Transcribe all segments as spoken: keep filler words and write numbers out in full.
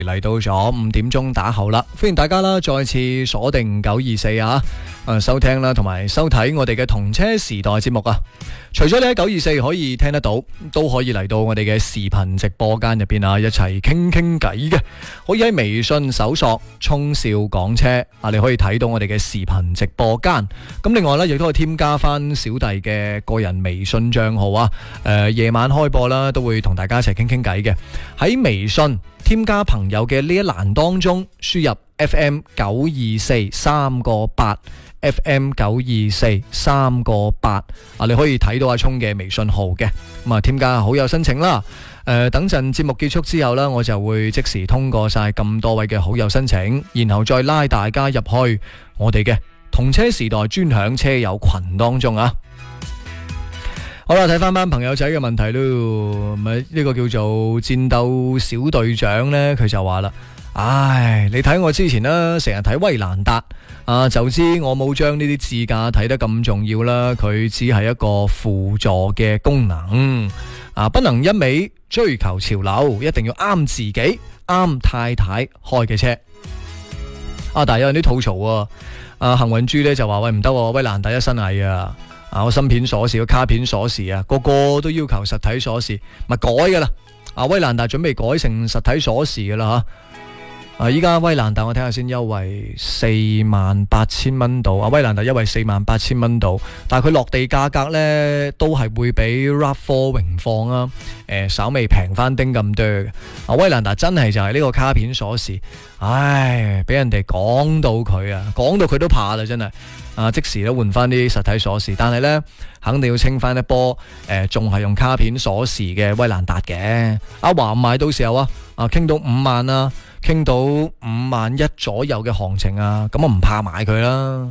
嚟到咗五點鐘打後啦，歡迎大家啦，再次鎖定九二四啊，誒收聽啦，同埋收睇我哋嘅同車時代節目啊。除咗你喺九二四可以聽得到，都可以嚟到我哋嘅視頻直播間入邊啊，一齊傾傾偈嘅。可以喺微信搜索聰少講車啊，你可以睇到我哋嘅視頻直播間。咁另外呢，亦都可以添加翻小弟嘅個人微信賬號啊。誒、呃，夜晚開播啦，都會同大家一齊傾傾偈嘅。喺微信添加朋友嘅呢一欄當中，輸入 F M 九二四三個八 F M 九二四三個八啊，你可以睇到阿聰嘅微信號嘅。咁啊，添加好友申請啦。誒、呃，等陣節目結束之後呢，我就會即時通過晒咁多位嘅好友申請，然後再拉大家入去我哋嘅同車時代專享車友群當中啊。好啦，睇翻班朋友仔嘅問題咯，咪呢個叫做戰鬥小隊長呢，佢就話啦，唉，你睇我之前呢，成日睇威蘭達啊，就知我冇將呢啲智駕睇得咁重要啦，佢只係一個輔助嘅功能啊，不能一味追求潮流，一定要啱自己啱太太開嘅車啊。但係有人啲吐槽啊，啊幸運豬呢就話喂，唔得，威蘭達一身蟻啊。啊！我芯片鎖匙、個卡片鎖匙啊，個個都要求實體鎖匙，咪改噶啦！啊，威蘭達準備改成實體鎖匙噶啦吓。啊，依家威蘭達我睇下先，優惠四萬八千蚊度。啊，威蘭達優惠四萬八千蚊度，但係佢落地價格呢都係會比 RAV 四 榮放啊，誒、呃，稍微平翻丁咁多嘅。啊，威蘭達真係就係呢個卡片鎖匙，唉，俾人哋講到佢啊，講到佢都怕啦，真係。啊！即時都換翻啲實體鎖匙，但係呢，肯定要清翻一波誒，仲、呃、係用卡片鎖匙嘅威蘭達嘅。阿華唔買到時候啊，啊傾到五萬啊，傾到五萬一左右嘅行情啊，咁我唔怕買佢啦。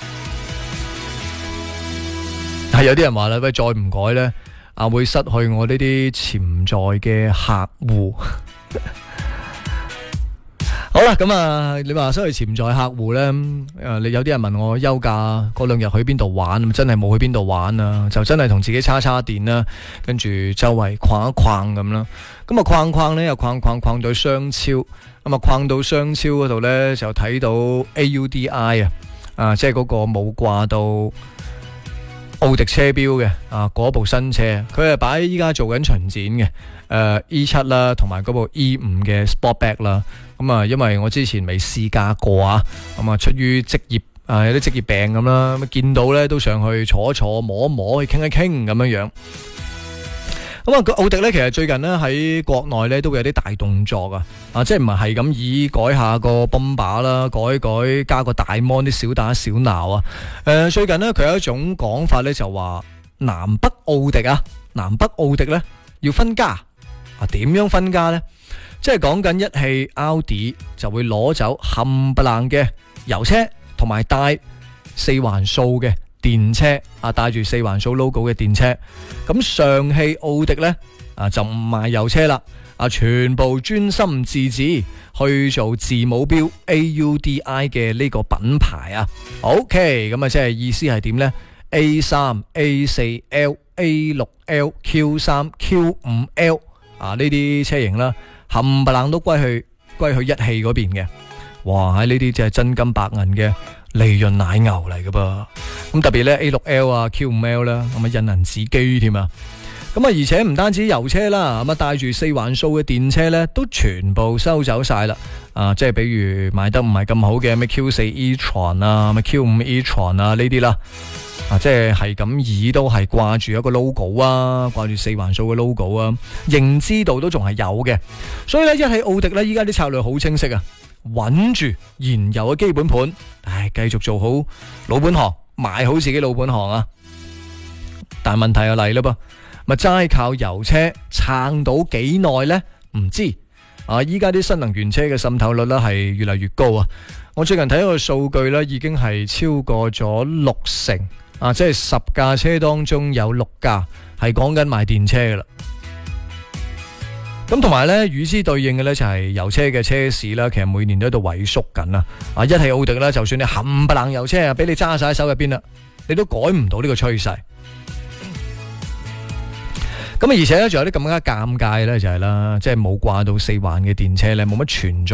係有啲人話啦，喂，再唔改呢，啊會失去我呢啲潛在嘅客戶。好啦，咁啊，你話失去潛在客戶呢？誒，你有啲人問我休假嗰兩日去邊度玩，真係冇去邊度玩啊，就真係同自己叉叉電啦，跟住周圍逛一逛咁啦。咁啊，逛逛呢，又逛逛逛到商超，咁啊逛到商超嗰度呢，就睇到 A U D I 啊，啊，即係嗰個冇掛到奧迪車標嘅啊，嗰部新車，佢係擺依家做緊巡展嘅。誒、呃、E 七啦，同埋嗰部 E 五嘅 Sportback 啦，咁啊，因為我之前未試駕過啊，咁啊，出於職業啊有啲職業病咁啦，咁見到咧都上去坐一坐、摸一摸、去傾一傾咁樣樣。咁啊，奧迪咧其實最近呢喺國內咧都會有啲大動作啊，啊，即係唔係係咁以改下個 bumper 啦，改改加個大 mon 啲小打小鬧啊。誒、呃，最近呢，佢有一種講法咧就話南北奧迪啊，南北奧迪咧要分家。啊，點樣分家呢？即係講緊一汽奧迪就會攞走冚唪唥嘅油車，同埋帶四環素嘅電車啊，帶住四環素 logo 嘅電車。咁上汽奧迪呢，啊就唔賣油車啦，啊全部專心致志去做字母標 A U D I 嘅呢個品牌啊。OK， 咁啊即係意思係點呢？ A 三、A 四 L、A 六 L、Q 三、Q 五 L。啊！呢啲車型啦，冚唪唥都歸去歸去一汽嗰邊嘅。哇！喺呢啲真係真金白銀嘅利潤奶牛嚟噶噃。咁特別咧 A 六 L 啊 Q 五 L 啦，咁啊印銀紙機添啊。咁啊而且唔單止油車啦，咁啊帶住四環素嘅電車咧，都全部收走晒啦。啊，即係比如賣得唔係咁好嘅咩 Q 四 e-tron 啊，咩 Q 五 e-tron 啊呢啲啦。啊，即係係咁以都係掛住一個 logo 啊，掛住四環素嘅 logo 啊，認知度都仲係有嘅。所以咧，一汽奧迪咧，依家啲策略好清晰啊，穩住現有嘅基本盤，唉，繼續做好老本行，買好自己老本行啊。但係問題又嚟啦噃，咪齋靠油車撐到幾耐呢？唔知啊！依家啲新能源車嘅滲透率咧係越嚟越高啊！我最近睇一個數據咧，已經係超過咗六成。啊，即係十架車當中有六架係講緊賣電車噶啦。咁同埋呢，與之對應嘅呢就係油車嘅車市啦，其實每年都喺度萎縮緊啊。啊，一汽奧迪啦，就算你冚唪唥油車啊，俾你揸晒喺手入邊啦，你都改唔到呢個趨勢。 咁啊，而且咧仲有啲咁加尷尬咧，就係啦，即係冇掛到四環嘅電車咧，冇乜存在